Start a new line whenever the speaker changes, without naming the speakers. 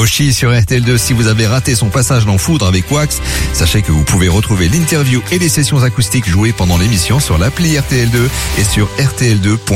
Oshi sur RTL2. Si vous avez raté son passage dans Foudre avec Wax, sachez que vous pouvez retrouver l'interview et les sessions acoustiques jouées pendant l'émission sur l'appli RTL2 et sur rtl2.fr.